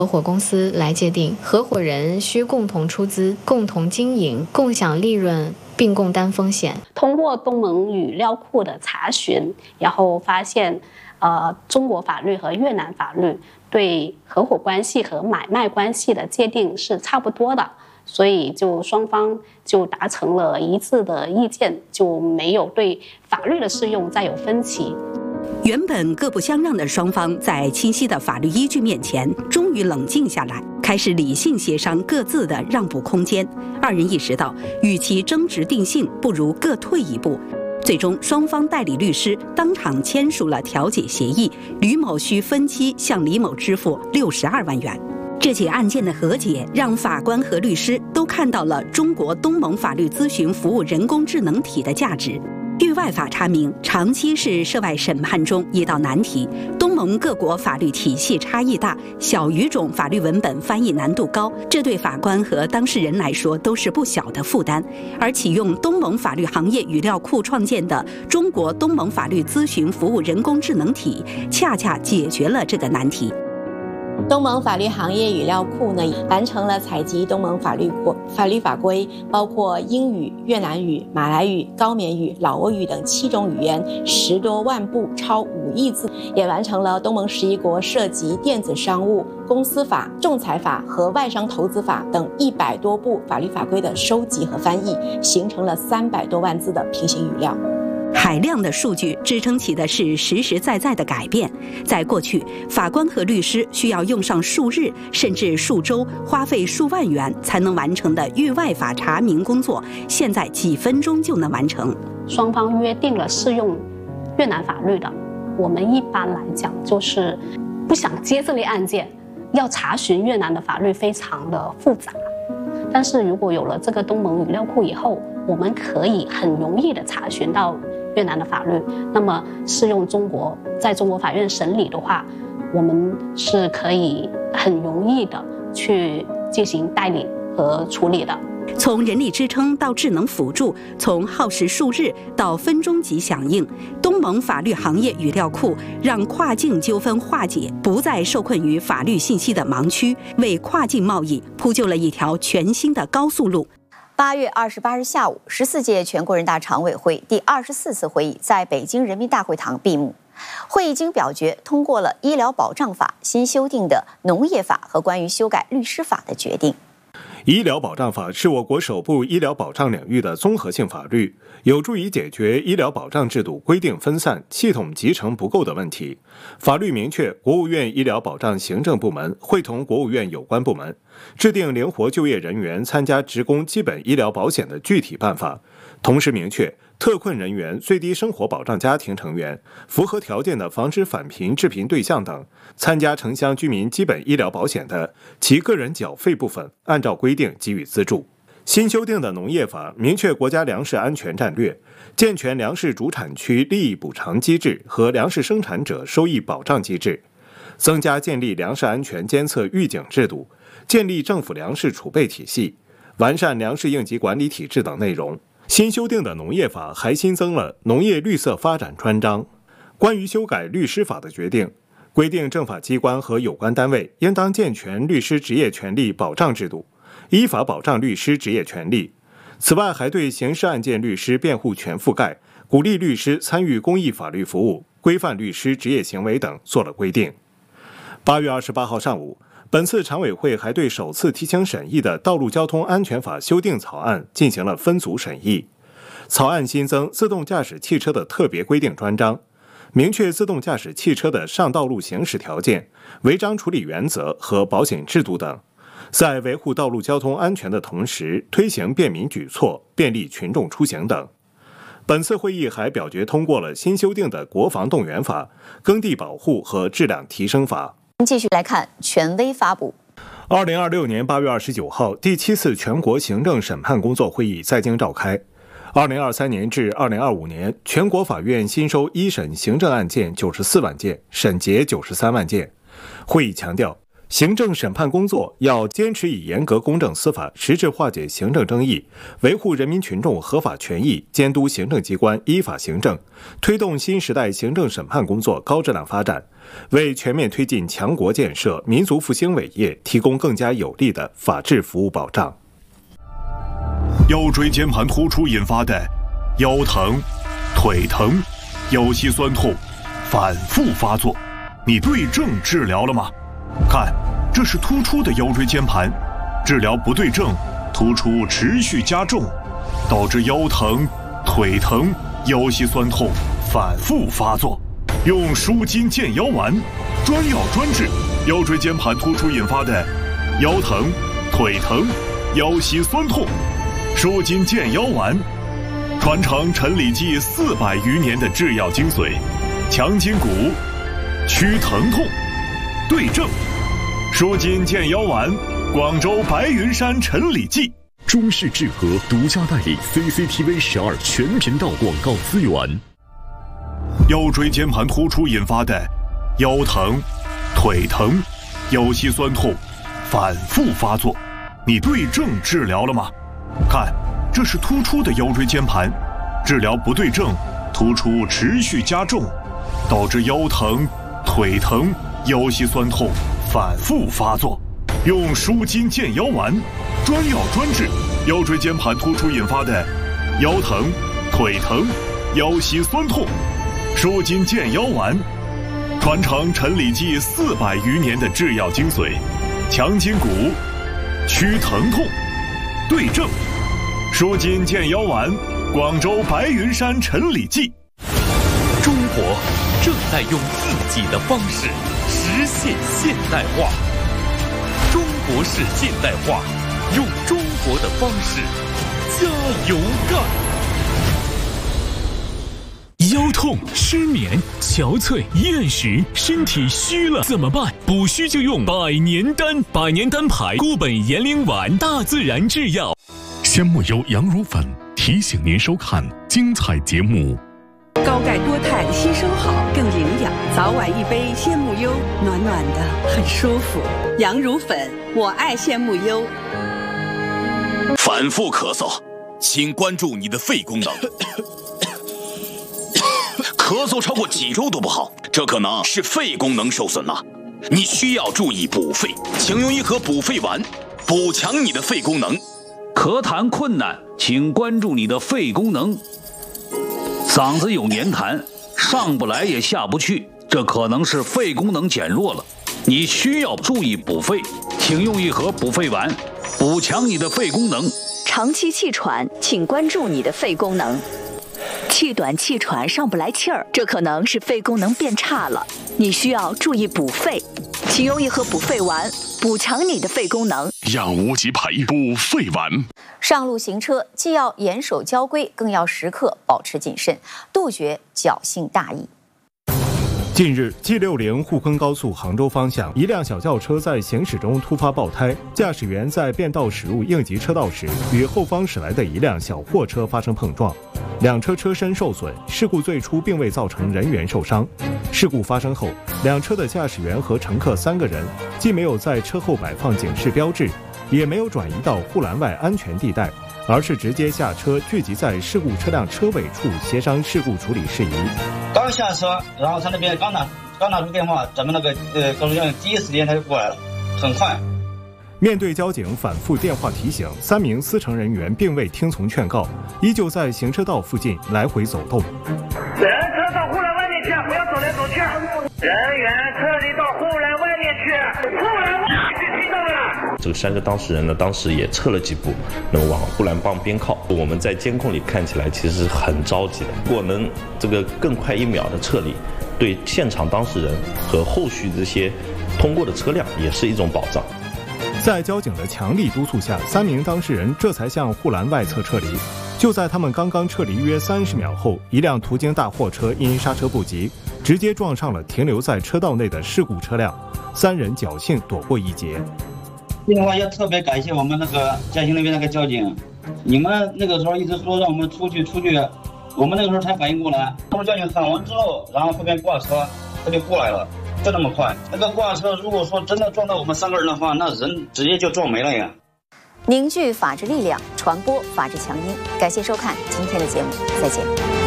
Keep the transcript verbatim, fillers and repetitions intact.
合伙公司来界定，合伙人需共同出资、共同经营、共享利润，并共担风险。 通过东盟语料库的查询，然后发现，呃，中国法律和越南法律对合伙关系和买卖关系的界定是差不多的，所以就双方就达成了一致的意见，就没有对法律的适用再有分歧。 原本各不相让的双方，在清晰的法律依据面前，终于冷静下来，开始理性协商各自的让步空间。二人意识到，与其争执定性，不如各退一步。最终，双方代理律师当场签署了调解协议，吕某需分期向李某支付六十二万元。这起案件的和解，让法官和律师都看到了中国东盟法律咨询服务人工智能体的价值。域外法查明长期是涉外审判中一道难题，东盟各国法律体系差异大，小语种法律文本翻译难度高，这对法官和当事人来说都是不小的负担。而启用东盟法律行业语料库创建的中国东盟法律咨询服务人工智能体，恰恰解决了这个难题。 东盟法律行业语料库呢，完成了采集东盟法律法律法规，包括英语、越南语、马来语、高棉语、老挝语等七种语言，十多万部，超五亿字，也完成了东盟十一国涉及电子商务、公司法、仲裁法和外商投资法等一百多部法律法规的收集和翻译，形成了三百多万字的平行语料。 海量的数据支撑起的是实实在在的改变。在过去，法官和律师需要用上数日甚至数周，花费数万元才能完成的域外法查明工作，现在几分钟就能完成。 双方约定了适用越南法律的，我们一般来讲就是不想接这类案件，要查询越南的法律非常的复杂。但是如果有了这个东盟语料库以后，我们可以很容易的查询到越南的法律，那么适用中国，在中国法院审理的话，我们是可以很容易的去进行代理和处理的。 从人力支撑到智能辅助，从耗时数日到分钟级响应，东盟法律行业语料库让跨境纠纷化解不再受困于法律信息的盲区，为跨境贸易铺就了一条全新的高速路。 八月二十八日下午，十四届全国人大常委会第二十四次会议在北京人民大会堂闭幕。会议经表决通过了医疗保障法新修订的农业法和关于修改律师法的决定。 医疗保障法是我国首部医疗保障领域的综合性法律，有助于解决医疗保障制度规定分散、系统集成不够的问题。法律明确，国务院医疗保障行政部门会同国务院有关部门，制定灵活就业人员参加职工基本医疗保险的具体办法，同时明确特困人员、最低生活保障家庭成员、符合条件的防止返贫致贫对象等，参加城乡居民基本医疗保险的，其个人缴费部分按照规定给予资助。新修订的农业法明确国家粮食安全战略，健全粮食主产区利益补偿机制和粮食生产者收益保障机制，增加建立粮食安全监测预警制度，建立政府粮食储备体系，完善粮食应急管理体制等内容。新修订的农业法还新增了农业绿色发展专章。关于修改律师法的决定，规定政法机关和有关单位应当健全律师职业权利保障制度，依法保障律师职业权利。此外，还对刑事案件律师辩护权覆盖、鼓励律师参与公益法律服务、规范律师职业行为等做了规定。八月二十八号上午，本次常委会还对首次提请审议的《道路交通安全法》修订草案进行了分组审议。草案新增自动驾驶汽车的特别规定专章，明确自动驾驶汽车的上道路行驶条件、违章处理原则和保险制度等，在维护道路交通安全的同时，推行便民举措，便利群众出行等。本次会议还表决通过了新修订的《国防动员法》、《耕地保护和质量提升法》。 继续来看权威发布。 二零二六年八月二十九号，第七次全国行政审判工作会议在京召开。二零二三年至二零二五年，全国法院新收一审行政案件九十四万件，审结九十三万件。会议强调， 行政审判工作要坚持以严格公正司法实质化解行政争议，维护人民群众合法权益，监督行政机关依法行政，推动新时代行政审判工作高质量发展，为全面推进强国建设、民族复兴伟业提供更加有力的法治服务保障。 腰椎间盘突出引发的腰疼、腿疼、腰膝酸痛反复发作，你对症治疗了吗？看，这是突出的腰椎间盘，治疗不对症，突出持续加重，导致腰疼、腿疼、腰膝酸痛反复发作。用舒筋健腰丸，专药专治腰椎间盘突出引发的腰疼、腿疼、腰膝酸痛。舒筋健腰丸，传承陈李济四百余年的制药精髓，强筋骨，祛疼痛，对症。舒筋健腰丸，广州白云山陈李济。 中视智和独家代理 C C T V 十二全频道广告资源。 腰椎间盘突出引发的腰疼、腿疼、腰膝酸痛反复发作，你对症治疗了吗？看，这是突出的腰椎间盘，治疗不对症，突出持续加重，导致腰疼、腿疼、腰膝酸痛反复发作。用舒筋健腰丸，专药专治腰椎间盘突出引发的腰疼、腿疼、腰膝酸痛。舒筋健腰丸，传承陈李济四百余年的制药精髓，强筋骨，祛疼痛，对症。舒筋健腰丸，广州白云山陈李济。 中国正在用自己的方式实现现代化。中国式现代化，用中国的方式加油干。腰痛、失眠、憔悴、厌食，身体虚了怎么办？补虚就用百年丹，百年丹牌固本延龄丸，大自然制药。鲜木优羊乳粉提醒您收看精彩节目。 高钙多肽吸收好，更营养。早晚一杯鲜木优，暖暖的，很舒服。羊乳粉，我爱鲜木优。 反复咳嗽，请关注你的肺功能。咳嗽超过几周都不好，这可能是肺功能受损了。你需要注意补肺，请用一盒补肺丸，补强你的肺功能。 咳痰困难，请关注你的肺功能。嗓子有黏痰，上不来也下不去，这可能是肺功能减弱了。你需要注意补肺，请用一盒补肺丸，补强你的肺功能。 长期气喘，请关注你的肺功能。气短气喘上不来气儿，这可能是肺功能变差了，你需要注意补肺，请用一盒补肺丸，补强你的肺功能。 养无极培补肺丸。 上路行车既要严守交规，更要时刻保持谨慎，杜绝侥幸大意。 近日 G 六零 沪昆高速杭州方向，一辆小轿车在行驶中突发爆胎，驾驶员在变道驶入应急车道时，与后方驶来的一辆小货车发生碰撞，两车车身受损。事故最初并未造成人员受伤。事故发生后，两车的驾驶员和乘客三个人既没有在车后摆放警示标志，也没有转移到护栏外安全地带，而是直接下车聚集在事故车辆车尾处协商事故处理事宜。 刚下车，然后他那边刚拿刚拿出电话，咱们那个呃高速交警第一时间他就过来了，很快。 面对交警反复电话提醒，三名司乘人员并未听从劝告，依旧在行车道附近来回走动。 人车到护栏外面去，不要走来走去。人员撤离到护栏外面去，护栏外面去，听到了。 这个三个当事人呢，当时也撤了几步，能往护栏旁边靠。我们在监控里看起来其实很着急的，如果能这个更快一秒的撤离，对现场当事人和后续这些通过的车辆也是一种保障。 在交警的强力督促下，三名当事人这才向护栏外侧撤离。就在他们刚刚撤离约三十秒后，一辆途经大货车因刹车不及，直接撞上了停留在车道内的事故车辆，三人侥幸躲过一劫。 这个话要特别感谢我们那个嘉兴那边那个交警，你们那个时候一直说让我们出去出去，我们那个时候才反应过来。他们交警喊完之后，然后后边挂车，他就过来了。 就那么快。那个挂车如果说真的撞到我们三个人的话，那人直接就撞没了呀。 凝聚法治力量，传播法治强音。感谢收看今天的节目，再见。